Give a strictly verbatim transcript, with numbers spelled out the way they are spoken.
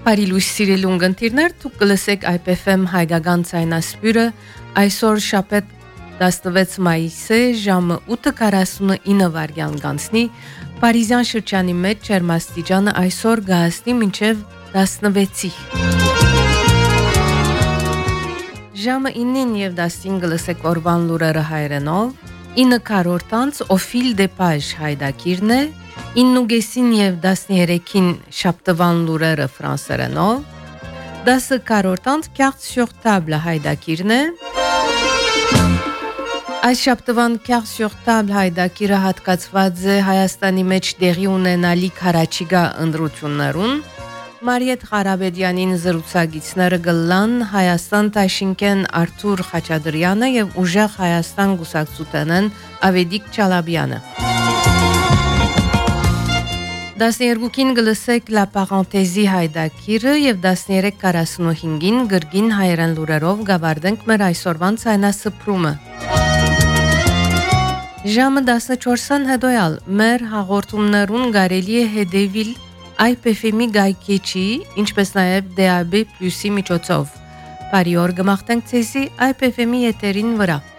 Բարի լույս սիրելի ունգընտիրներ, դուք կլսեք I P F M հայկական ցայնասպյուրը այսօր շաբաթ տասնվեց մայիսի ժամը ութ քառասունինը վայրկյան գանցնի Փարիզյան շրջանի մեջ ջերմաստիճանը այսօր գահստի մինչև տասնվեցի Ժամը ինին եւ տասնհինգ լսեք օրվան լուրերը հայերենով ինը քառորդանց օֆիլ դե պաժ հայդակիրն է իննուգեսին եւ տասներեքին շաբթվան լուրերը ֆրանսերենով դասը քառորդանց carte sur table հայդակիրն է Այս շաբթվան carte sur table հայդակիրը հատկացված է Հայաստանի մեջ տեղի ունենալիք հարաճիգա ընտրություններուն Մարիետ Ղարաբեդյանին զրուցակիցները գլան Հայաստան Տաշինկեն Արթուր Խաչատրյանը եւ Ուժեղ Հայաստան գուսակցութենեն Ավեդիկ Չալաբյանը տասներեքին գլսեք La Parenthèse հայդակիրը եւ տասներեք քառասունհինգին գրգին հայերեն լուրերով գավարդենք մեր այսօրվան ցայնասփռումը Ժամը տասնչորսին հետոյալ մեր հաղորդումներուն կարելի է հետևել I P F M-ի գայքեչի ինչպես նաեւ D A B plus-ի միջոցով Բարի օր գմախտենք ցեզի I P F M-ի եթերին վրա